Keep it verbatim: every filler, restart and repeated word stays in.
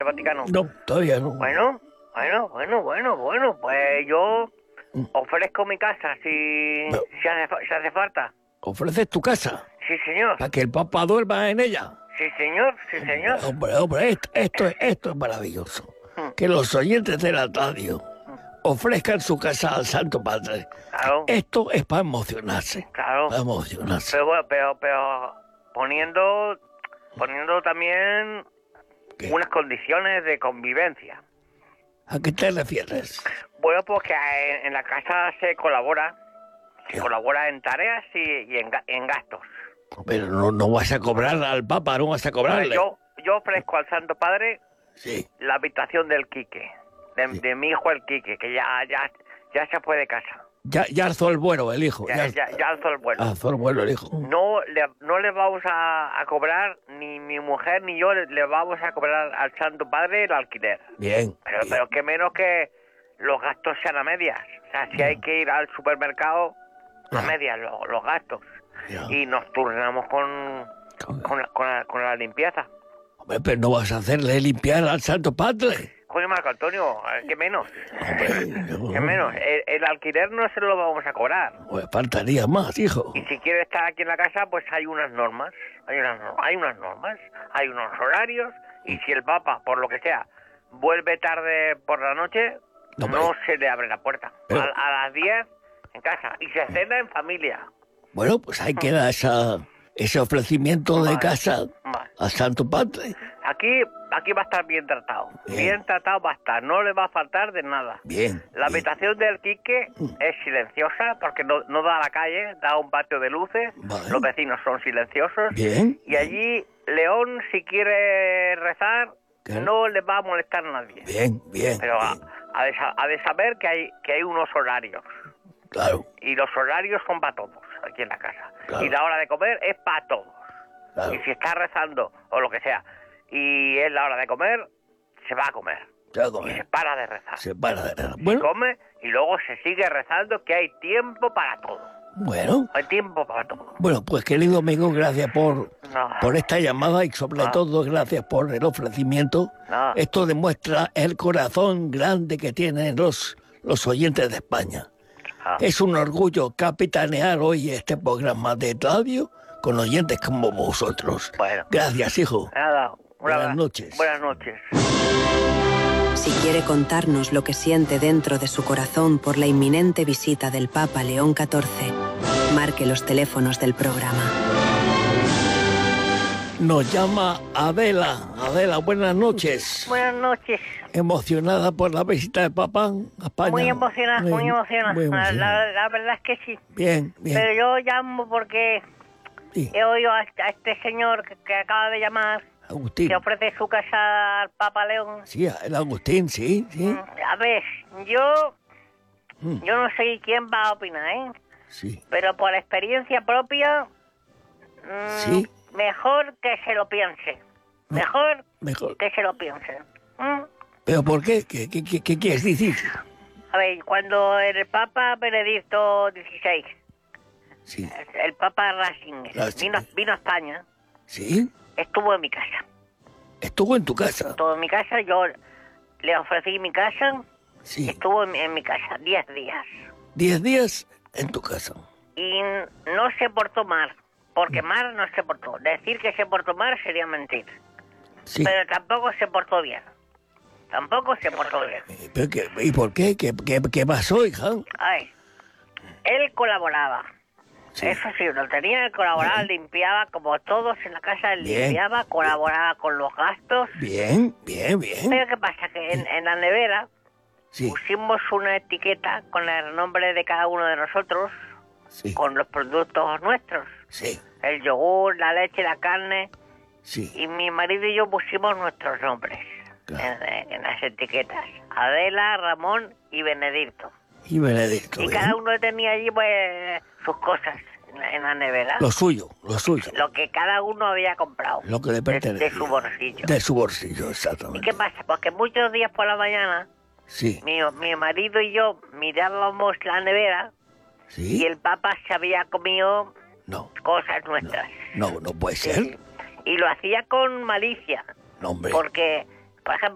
Vaticano? No, todavía no. Bueno, bueno, bueno, bueno, bueno, pues yo ofrezco mi casa si, No. si, hace, fa- si hace falta. ¿Ofreces tu casa Sí, señor. para que el Papa duerma en ella? Sí, señor, sí, señor. Hombre, hombre, esto, esto, es- esto es maravilloso. Que los oyentes de la radio ofrezcan su casa al Santo Padre. Claro, Esto es para emocionarse. claro. Para emocionarse. Pero, bueno, pero, pero poniendo, poniendo también ¿Qué? unas condiciones de convivencia. ¿A qué te refieres? Bueno, pues que en, en la casa se colabora, se Ya. colabora en tareas y, y en, ga- en gastos. Pero no, no vas a cobrar al Papa, no vas a cobrarle. Yo, yo ofrezco al Santo Padre Sí. la habitación del Quique, de, Sí. de mi hijo el Quique, que ya, ya, ya se fue de casa. Ya, ya alzó el vuelo el hijo. Ya, ya, ya alzó el vuelo. alzó el vuelo el hijo. No le, no le vamos a, a cobrar, ni mi mujer ni yo le, le vamos a cobrar al Santo Padre el alquiler. Bien. Pero, bien. pero que menos que los gastos sean a medias. O sea, si hay que ir al supermercado, a Ya. medias lo- los gastos. Ya. Y nos turnamos con, con, la, con, la, con la limpieza. Hombre, pero no vas a hacerle limpiar al Santo Padre. Coño, Marco Antonio, ¿qué menos? Hombre, ¿Qué menos? El, el alquiler no se lo vamos a cobrar. Pues faltaría más, hijo. Y si quiere estar aquí en la casa, pues hay unas normas. Hay unas, nor- hay unas normas, hay unos horarios. Y si el Papa, por lo que sea, vuelve tarde por la noche, No, no, pero- se le abre la puerta. pero- A, a las diez en casa. Y se cena en familia. Bueno, pues ahí queda esa, ese ofrecimiento de Vale. casa Vale. al Santo Padre. Aquí, aquí va a estar bien tratado. Bien. Bien tratado va a estar. No le va a faltar de nada. Bien. La bien. habitación del Quique es silenciosa porque no, no da a la calle, da a un patio de luces. Vale. Los vecinos son silenciosos. Bien. Y allí, León, si quiere rezar, Claro. no le va a molestar a nadie. Bien, bien. Pero ha, bien. ha de, sa- ha de saber que hay, que hay unos horarios. Claro, Y los horarios son para todos aquí en la casa. Claro. Y la hora de comer es para todos. claro. Y si está rezando o lo que sea, y es la hora de comer, se va a comer. Se va a Y se comer. para de rezar. Se para de rezar. Bueno, Come y luego se sigue rezando, que hay tiempo para todo. bueno. Hay tiempo para todo. Bueno, pues querido amigo, gracias por, No. por esta llamada y sobre Ah. todo gracias por el ofrecimiento. Ah. Esto demuestra el corazón grande que tienen los, los oyentes de España. Ah. Es un orgullo capitanear hoy este programa de radio con oyentes como vosotros. Bueno. Gracias, hijo. Nada. un Buenas abrazo. noches. Buenas noches. Si quiere contarnos lo que siente dentro de su corazón por la inminente visita del Papa León catorce, marque los teléfonos del programa. Nos llama Adela. Adela, buenas noches. Buenas noches. Emocionada por la visita del Papa a España. Muy emocionada, muy, emocionada. muy La, emocionada. la- la verdad es que sí. Bien, bien. Pero yo llamo porque Sí, he oído a, a este señor que, que acaba de llamar, Agustín. que ofrece su casa al Papa León. Sí, el Agustín, sí, sí. A ver, yo, Mm. yo no sé quién va a opinar, ¿eh? Sí, Pero por experiencia propia, mm, Sí. mejor que se lo piense. Mejor mejor. que se lo piense. ¿Mm? ¿Pero por qué? ¿Qué, qué, qué- qué quieres decir? A ver, cuando el Papa Benedicto dieciséis, Sí, el Papa Ratzinger, Ratzinger. vino, vino a España, sí. estuvo en mi casa. Estuvo en tu casa. Estuvo en mi casa, yo le ofrecí mi casa, Sí. estuvo en, mi- en mi casa diez días. Diez días en tu casa. Y no se portó mal, porque mal no se portó. Decir que se portó mal sería mentir. Sí. Pero tampoco se portó bien. Tampoco se portó bien. Eh, ¿Pero qué- ¿Y por qué? ¿Qué, qué, qué pasó, hija? A ver, él colaboraba. Sí. Eso sí, lo tenía, él colaboraba, limpiaba, como todos en la casa, él Bien. limpiaba, colaboraba con los gastos. Bien, bien, bien. Pero ¿qué pasa? Que en, en la nevera Sí, pusimos una etiqueta con el nombre de cada uno de nosotros, sí, con los productos nuestros. sí, El yogur, la leche, la carne. sí. Y mi marido y yo pusimos nuestros nombres Claro. en, en las etiquetas. Adela, Ramón y Benedicto. Y Benedicto, Y bien. cada uno tenía allí pues sus cosas en la, en la nevera. Lo suyo, lo suyo. Lo que cada uno había comprado. Lo que le de, pertenece. de su bolsillo. De su bolsillo, ¿Y exactamente. qué pasa? Porque muchos días por la mañana, Sí, mi, mi marido y yo mirábamos la nevera sí. y el Papa se había comido No, cosas nuestras. no, no puede Sí, ser. sí. Y lo hacía con malicia. No, hombre. Porque, por ejemplo,